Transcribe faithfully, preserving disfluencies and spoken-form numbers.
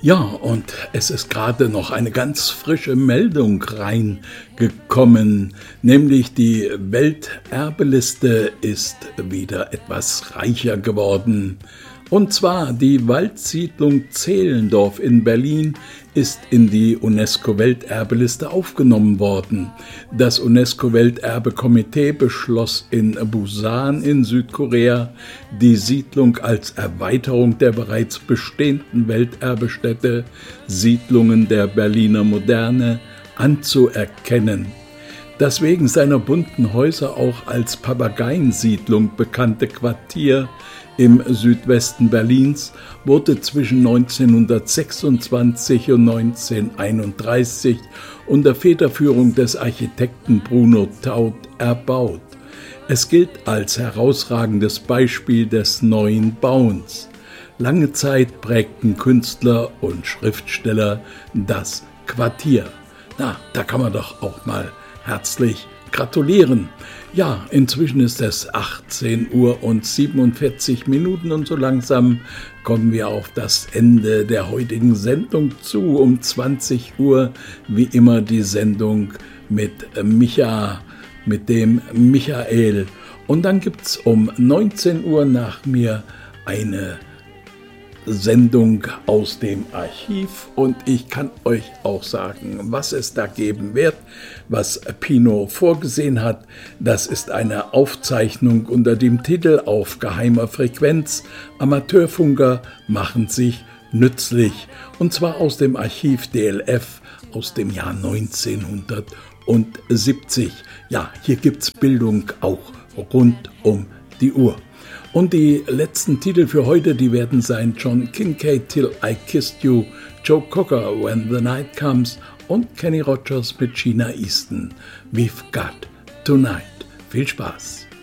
Ja, und es ist gerade noch eine ganz frische Meldung reingekommen, nämlich die Welterbeliste ist wieder etwas reicher geworden. Und zwar die Waldsiedlung Zehlendorf in Berlin ist in die UNESCO-Welterbeliste aufgenommen worden. Das UNESCO-Welterbekomitee beschloss in Busan in Südkorea, die Siedlung als Erweiterung der bereits bestehenden Welterbestätte Siedlungen der Berliner Moderne anzuerkennen. Das wegen seiner bunten Häuser auch als Papageiensiedlung bekannte Quartier im Südwesten Berlins wurde zwischen neunzehnhundertsechsundzwanzig und neunzehnhunderteinunddreißig unter Federführung des Architekten Bruno Taut erbaut. Es gilt als herausragendes Beispiel des neuen Bauens. Lange Zeit prägten Künstler und Schriftsteller das Quartier. Na, da kann man doch auch mal herzlich gratulieren. Ja, inzwischen ist es achtzehn Uhr und siebenundvierzig Minuten und so langsam kommen wir auf das Ende der heutigen Sendung zu. Um zwanzig Uhr wie immer die Sendung mit Micha, mit dem Michael. Und dann gibt's um neunzehn Uhr nach mir eine Sendung aus dem Archiv und ich kann euch auch sagen, was es da geben wird, was Pino vorgesehen hat. Das ist eine Aufzeichnung unter dem Titel Auf geheimer Frequenz. Amateurfunker machen sich nützlich und zwar aus dem Archiv D L F aus dem Jahr neunzehnhundertsiebzig. Ja, hier gibt's Bildung auch rund um die Uhr. Und die letzten Titel für heute, die werden sein John Kincaid, Till I Kissed You, Joe Cocker, When the Night Comes und Kenny Rogers mit Sheena Easton, We've Got Tonight. Viel Spaß!